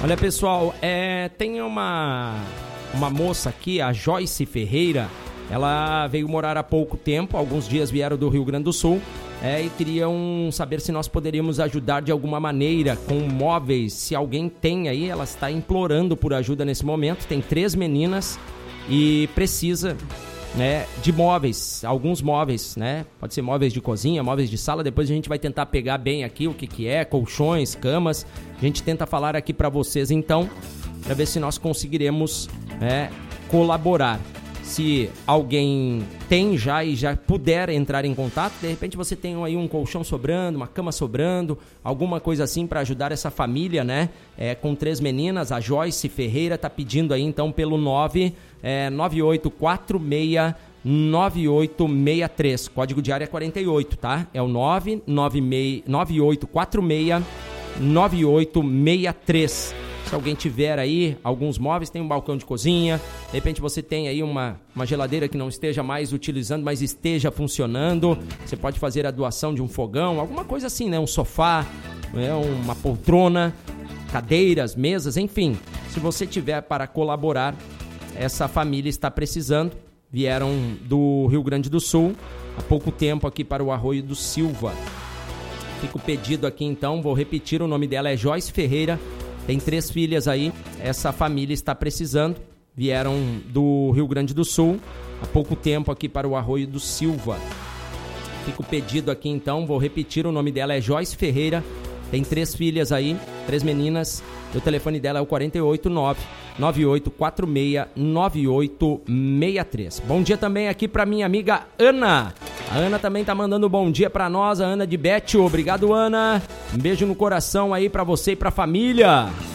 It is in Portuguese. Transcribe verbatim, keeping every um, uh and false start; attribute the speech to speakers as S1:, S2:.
S1: Olha, pessoal, é, tem uma, uma moça aqui, a Joyce Ferreira. Ela veio morar há pouco tempo, alguns dias vieram do Rio Grande do Sul, é, e queriam saber se nós poderíamos ajudar de alguma maneira com móveis. Se alguém tem aí, ela está implorando por ajuda nesse momento. Tem três meninas e precisa, né, de móveis, alguns móveis, né? Pode ser móveis de cozinha, móveis de sala. Depois a gente vai tentar pegar bem aqui o que, que é, colchões, camas. A gente tenta falar aqui para vocês, então, para ver se nós conseguiremos, né, colaborar. Se alguém tem já e já puder entrar em contato, de repente você tem aí um colchão sobrando, uma cama sobrando, alguma coisa assim para ajudar essa família, né? É, com três meninas, a Joyce Ferreira tá pedindo aí então pelo nove nove oito quatro seis nove oito seis três, código de área quarenta e oito, tá? É o nove nove oito quatro seis nove oito seis três. Se alguém tiver aí alguns móveis, tem um balcão de cozinha, de repente você tem aí uma, uma geladeira que não esteja mais utilizando, mas esteja funcionando, você pode fazer a doação de um fogão, alguma coisa assim, né? Um sofá, né? Uma poltrona, cadeiras, mesas, enfim. Se você tiver para colaborar, essa família está precisando. Vieram do Rio Grande do Sul há pouco tempo aqui para o Arroio do Silva. Fica o pedido aqui então, vou repetir, o nome dela é Joyce Ferreira. Tem três filhas aí, essa família está precisando, vieram do Rio Grande do Sul, há pouco tempo aqui para o Arroio do Silva. Fica o pedido aqui então, vou repetir, o nome dela é Joyce Ferreira, tem três filhas aí, três meninas, o telefone dela é o quatro oito nove nove oito quatro seis nove oito seis três. Bom dia também aqui para minha amiga Ana. A Ana também tá mandando um bom dia pra nós, a Ana de Bétio. Obrigado, Ana. Um beijo no coração aí pra você e pra família.